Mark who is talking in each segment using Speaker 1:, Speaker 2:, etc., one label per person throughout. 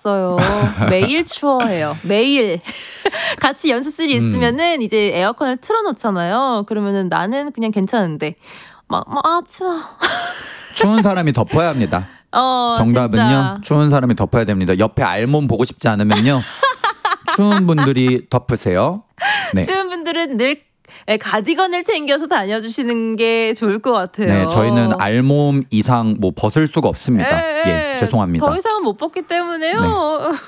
Speaker 1: 추웠어요. 매일 추워해요. 매일. 같이 연습실이 있으면은 이제 에어컨을 틀어놓잖아요. 그러면은 나는 그냥 괜찮은데 추워.
Speaker 2: 추운 사람이 덮어야 합니다. 정답은요.
Speaker 1: 진짜.
Speaker 2: 추운 사람이 덮어야 됩니다. 옆에 알몸 보고 싶지 않으면요. 추운 분들이 덮으세요. 네.
Speaker 1: 추운 분들은 늘 가디건을 챙겨서 다녀주시는 게 좋을 것 같아요.
Speaker 2: 네, 저희는 알몸 이상 뭐 벗을 수가 없습니다. 예, 죄송합니다.
Speaker 1: 더 이상은 못 벗기 때문에요. 네.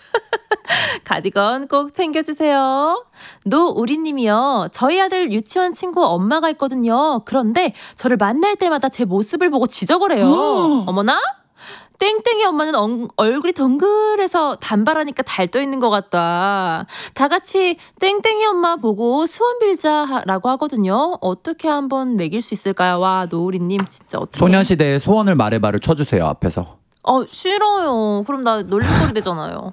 Speaker 1: 가디건 꼭 챙겨주세요. 노우리님이요. 저희 아들 유치원 친구 엄마가 있거든요. 그런데 저를 만날 때마다 제 모습을 보고 지적을 해요. 어머나? 땡땡이 엄마는 얼굴이 동글해서 단발하니까 달떠 있는 것 같다. 다 같이 땡땡이 엄마 보고 소원 빌자라고 하거든요. 어떻게 한번 매길 수 있을까요? 와, 노우리님 진짜 어떻게.
Speaker 2: 소녀시대의 소원을 말해봐를 쳐주세요, 앞에서.
Speaker 1: 싫어요. 그럼 나 놀림거리 되잖아요.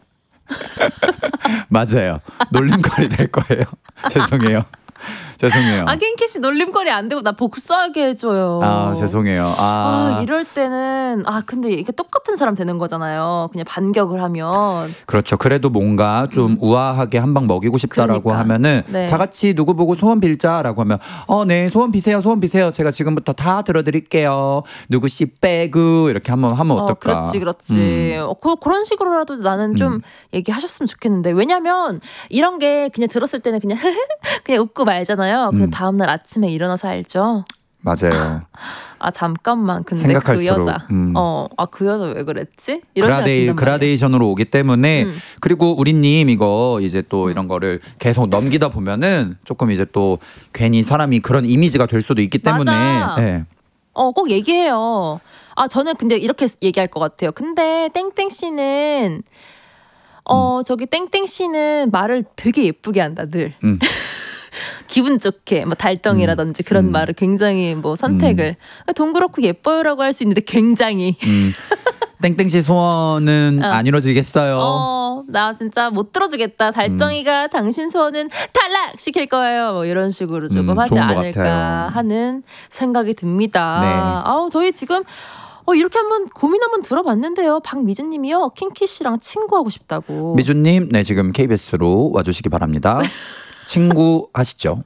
Speaker 2: 맞아요. 놀림거리 될 거예요. 죄송해요.
Speaker 1: 킹키씨 놀림거리 안 되고 나 복수하게 해줘요.
Speaker 2: 죄송해요.
Speaker 1: 이럴 때는 근데 이게 똑같은 사람 되는 거잖아요. 그냥 반격을 하면.
Speaker 2: 그렇죠. 그래도 뭔가 좀 우아하게 한 방 먹이고 싶다라고 하면은
Speaker 1: 네.
Speaker 2: 다 같이 누구 보고 소원 빌자라고 하면 네, 소원 비세요. 제가 지금부터 다 들어드릴게요. 누구씨 빼고 이렇게 한번 하면 어떨까?
Speaker 1: 그렇지. 그런 식으로라도 나는 좀 얘기하셨으면 좋겠는데, 왜냐면 이런 게 그냥 들었을 때는 그냥 그냥 웃고 말잖아요. 근데 다음날 아침에 일어나서 알죠.
Speaker 2: 맞아요.
Speaker 1: 잠깐만. 근데
Speaker 2: 생각할수록,
Speaker 1: 그 여자. 그 여자 왜 그랬지?
Speaker 2: 그라데이션으로 오기 때문에 그리고 우리님 이거 이제 또 이런 거를 계속 넘기다 보면은 조금 이제 또 괜히 사람이 그런 이미지가 될 수도 있기 때문에.
Speaker 1: 맞아.
Speaker 2: 네.
Speaker 1: 꼭 얘기해요. 저는 근데 이렇게 얘기할 것 같아요. 근데 땡땡 씨는 저기 땡땡 씨는 말을 되게 예쁘게 한다 늘. 기분 좋게 뭐 달덩이라든지 그런 말을 굉장히 선택을 동그랗고 예뻐요라고 할 수 있는데 굉장히
Speaker 2: 땡땡씨 소원은 안 이루어지겠어요.
Speaker 1: 나 진짜 못 들어주겠다. 달덩이가 당신 소원은 탈락시킬 거예요. 뭐 이런 식으로 조금 하지 않을까 하는 생각이 듭니다.
Speaker 2: 네.
Speaker 1: 저희 지금 이렇게 한번 고민 한번 들어봤는데요. 박미주님이요. 킹키씨랑 친구하고 싶다고.
Speaker 2: 미주님, 네, 지금 KBS로 와주시기 바랍니다. 친구 하시죠.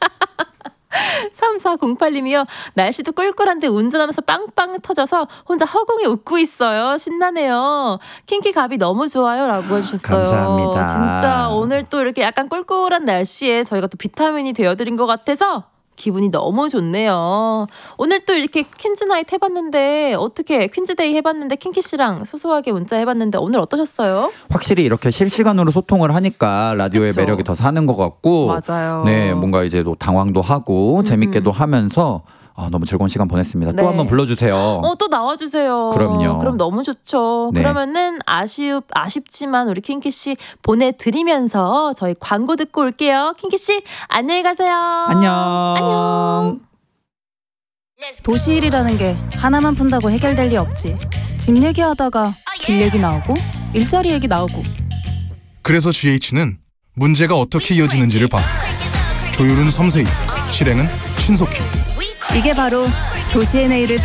Speaker 1: 3408님이요. 날씨도 꿀꿀한데 운전하면서 빵빵 터져서 혼자 허공에 웃고 있어요. 신나네요. 킹키갑이 너무 좋아요 라고 해주셨어요.
Speaker 2: 감사합니다.
Speaker 1: 진짜 오늘 또 이렇게 약간 꿀꿀한 날씨에 저희가 또 비타민이 되어드린 것 같아서 기분이 너무 좋네요. 오늘 또 이렇게 퀸즈나잇 해봤는데 퀸즈데이 해봤는데 킹키씨랑 소소하게 문자 해봤는데 오늘 어떠셨어요?
Speaker 2: 확실히 이렇게 실시간으로 소통을 하니까 라디오의
Speaker 1: 그쵸?
Speaker 2: 매력이 더 사는 것 같고,
Speaker 1: 맞아요.
Speaker 2: 네, 뭔가 이제 또 당황도 하고 재밌게도 하면서 너무 즐거운 시간 보냈습니다.
Speaker 1: 네.
Speaker 2: 또 한번 불러주세요.
Speaker 1: 또 나와주세요.
Speaker 2: 그럼요.
Speaker 1: 그럼 너무 좋죠.
Speaker 2: 네.
Speaker 1: 그러면은 아쉽지만 우리 킹키씨 보내드리면서 저희 광고 듣고 올게요. 킹키씨 안녕히 가세요.
Speaker 2: 안녕.
Speaker 3: 도시일이라는 게 하나만 푼다고 해결될 리 없지. 집 얘기하다가 길 얘기 나오고 일자리 얘기 나오고.
Speaker 4: 그래서 GH는 문제가 어떻게 이어지는지를 봐. 조율은 섬세히, 실행은 신속히.
Speaker 3: 이게 바로 도시의 내일을